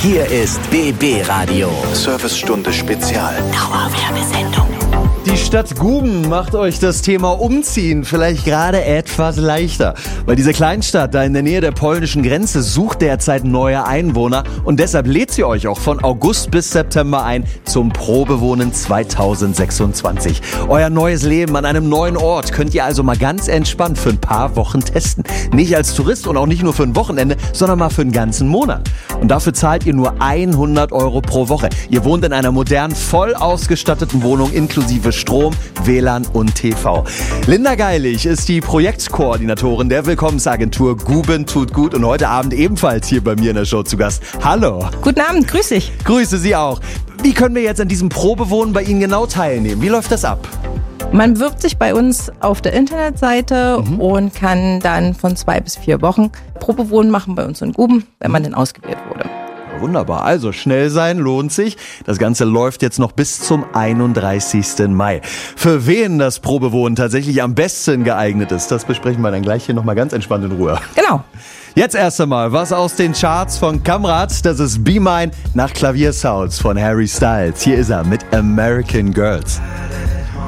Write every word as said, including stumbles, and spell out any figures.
Hier ist B B Radio. Servicestunde Spezial. Dauerwerbesendung. Die Stadt Guben macht euch das Thema Umziehen vielleicht gerade etwas leichter. Weil diese Kleinstadt da in der Nähe der polnischen Grenze sucht derzeit neue Einwohner und deshalb lädt sie euch auch von August bis September ein zum Probewohnen zweitausendsechsundzwanzig. Euer neues Leben an einem neuen Ort könnt ihr also mal ganz entspannt für ein paar Wochen testen. Nicht als Tourist und auch nicht nur für ein Wochenende, sondern mal für einen ganzen Monat. Und dafür zahlt ihr nur hundert Euro pro Woche. Ihr wohnt in einer modernen, voll ausgestatteten Wohnung inklusive Strom, W L A N und T V. Linda Geilig ist die Projektkoordinatorin der Willkommensagentur Guben tut gut und heute Abend ebenfalls hier bei mir in der Show zu Gast. Hallo. Guten Abend, grüß dich. Grüße Sie auch. Wie können wir jetzt an diesem Probewohnen bei Ihnen genau teilnehmen? Wie läuft das ab? Man bewirbt sich bei uns auf der Internetseite mhm. und kann dann von zwei bis vier Wochen Probewohnen machen bei uns in Guben, wenn man denn ausgewählt wurde. Wunderbar, also schnell sein lohnt sich. Das Ganze läuft jetzt noch bis zum einunddreißigsten Mai. Für wen das Probewohnen tatsächlich am besten geeignet ist, das besprechen wir dann gleich hier nochmal ganz entspannt in Ruhe. Genau. Jetzt erst einmal was aus den Charts von Kamrat. Das ist Be Mine nach Klaviersounds von Harry Styles. Hier ist er mit American Girls.